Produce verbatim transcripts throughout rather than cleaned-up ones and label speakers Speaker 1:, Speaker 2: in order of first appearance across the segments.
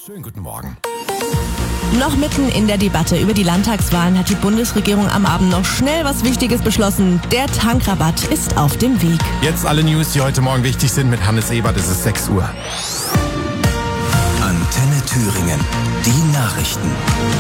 Speaker 1: Schönen guten Morgen.
Speaker 2: Noch mitten in der Debatte über die Landtagswahlen hat die Bundesregierung am Abend noch schnell was Wichtiges beschlossen. Der Tankrabatt ist auf dem Weg.
Speaker 1: Jetzt alle News, die heute Morgen wichtig sind mit Hannes Ebert. Es ist sechs Uhr.
Speaker 3: Antenne Thüringen. Die Nachrichten.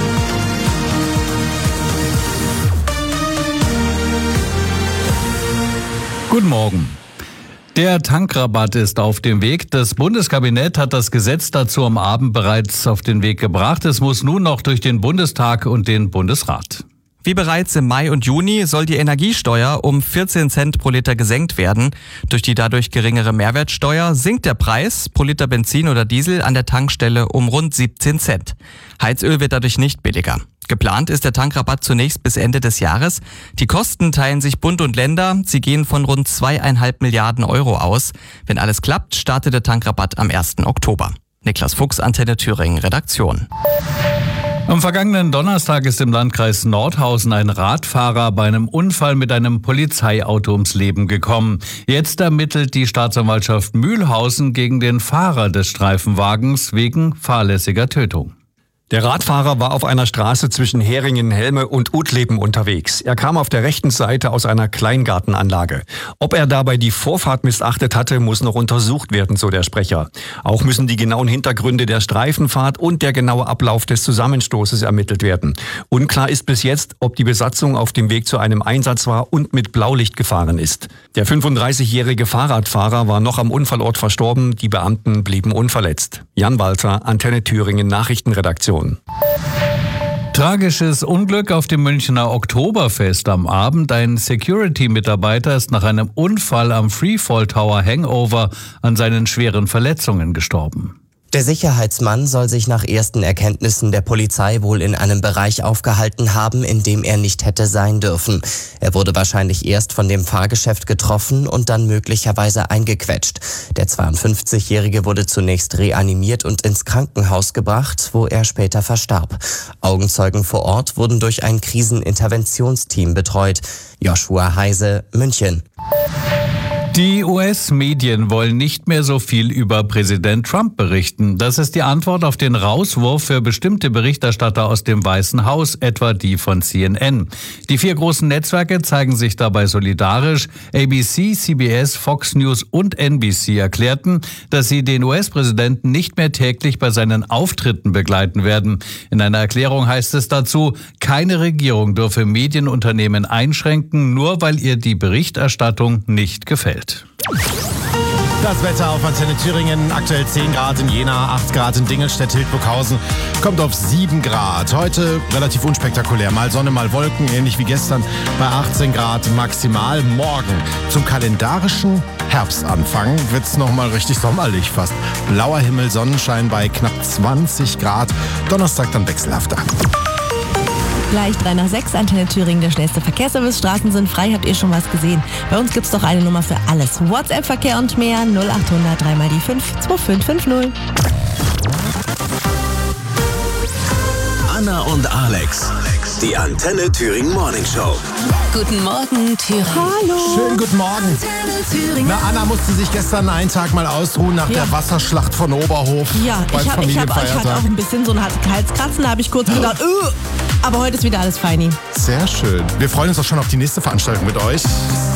Speaker 4: Guten Morgen. Der Tankrabatt ist auf dem Weg. Das Bundeskabinett hat das Gesetz dazu am Abend bereits auf den Weg gebracht. Es muss nun noch durch den Bundestag und den Bundesrat.
Speaker 5: Wie bereits im Mai und Juni soll die Energiesteuer um vierzehn Cent pro Liter gesenkt werden. Durch die dadurch geringere Mehrwertsteuer sinkt der Preis pro Liter Benzin oder Diesel an der Tankstelle um rund siebzehn Cent. Heizöl wird dadurch nicht billiger. Geplant ist der Tankrabatt zunächst bis Ende des Jahres. Die Kosten teilen sich Bund und Länder. Sie gehen von rund zweieinhalb Milliarden Euro aus. Wenn alles klappt, startet der Tankrabatt am ersten Oktober. Niklas Fuchs, Antenne Thüringen, Redaktion.
Speaker 4: Am vergangenen Donnerstag ist im Landkreis Nordhausen ein Radfahrer bei einem Unfall mit einem Polizeiauto ums Leben gekommen. Jetzt ermittelt die Staatsanwaltschaft Mühlhausen gegen den Fahrer des Streifenwagens wegen fahrlässiger Tötung.
Speaker 6: Der Radfahrer war auf einer Straße zwischen Heringen-Helme und Utleben unterwegs. Er kam auf der rechten Seite aus einer Kleingartenanlage. Ob er dabei die Vorfahrt missachtet hatte, muss noch untersucht werden, so der Sprecher. Auch müssen die genauen Hintergründe der Streifenfahrt und der genaue Ablauf des Zusammenstoßes ermittelt werden. Unklar ist bis jetzt, ob die Besatzung auf dem Weg zu einem Einsatz war und mit Blaulicht gefahren ist. Der fünfunddreißigjährige Fahrradfahrer war noch am Unfallort verstorben. Die Beamten blieben unverletzt. Jan Walter, Antenne Thüringen, Nachrichtenredaktion.
Speaker 4: Tragisches Unglück auf dem Münchner Oktoberfest am Abend. Ein Security-Mitarbeiter ist nach einem Unfall am Freefall Tower Hangover an seinen schweren Verletzungen gestorben.
Speaker 7: Der Sicherheitsmann soll sich nach ersten Erkenntnissen der Polizei wohl in einem Bereich aufgehalten haben, in dem er nicht hätte sein dürfen. Er wurde wahrscheinlich erst von dem Fahrgeschäft getroffen und dann möglicherweise eingequetscht. Der zweiundfünfzigjährige wurde zunächst reanimiert und ins Krankenhaus gebracht, wo er später verstarb. Augenzeugen vor Ort wurden durch ein Kriseninterventionsteam betreut. Joshua Heise, München.
Speaker 4: Die U S-Medien wollen nicht mehr so viel über Präsident Trump berichten. Das ist die Antwort auf den Rauswurf für bestimmte Berichterstatter aus dem Weißen Haus, etwa die von C N N. Die vier großen Netzwerke zeigen sich dabei solidarisch. A B C, C B S, Fox News und N B C erklärten, dass sie den U S-Präsidenten nicht mehr täglich bei seinen Auftritten begleiten werden. In einer Erklärung heißt es dazu, keine Regierung dürfe Medienunternehmen einschränken, nur weil ihr die Berichterstattung nicht gefällt.
Speaker 1: Das Wetter auf Antenne Thüringen, aktuell zehn Grad in Jena, acht Grad in Dingelstedt, Hildburghausen, kommt auf sieben Grad. Heute relativ unspektakulär, mal Sonne, mal Wolken, ähnlich wie gestern bei achtzehn Grad maximal. Morgen zum kalendarischen Herbstanfang wird es nochmal richtig sommerlich fast. Blauer Himmel, Sonnenschein bei knapp zwanzig Grad, Donnerstag dann wechselhafter.
Speaker 2: Gleich drei nach sechs, Antenne Thüringen, der schnellste Verkehrsservice. Straßen sind frei, habt ihr schon was gesehen? Bei uns gibt's doch eine Nummer für alles. WhatsApp-Verkehr und mehr, null acht hundert drei mal die fünf, zwei fünf fünf null.
Speaker 3: Anna und Alex, die Antenne Thüringen Morning Show.
Speaker 8: Guten Morgen, Thüringen.
Speaker 2: Hallo.
Speaker 1: Schönen guten Morgen. Na, Anna musste sich gestern einen Tag mal ausruhen nach
Speaker 2: Ja.
Speaker 1: der Wasserschlacht von Oberhof.
Speaker 2: Ja,
Speaker 1: beim
Speaker 2: ich, hab, ich, hab, ich hatte
Speaker 1: Familienfeiertag.
Speaker 2: auch ein bisschen so ein Halskratzen, da habe ich kurz gedacht, uh, aber heute ist wieder alles feini.
Speaker 1: Sehr schön. Wir freuen uns auch schon auf die nächste Veranstaltung mit euch.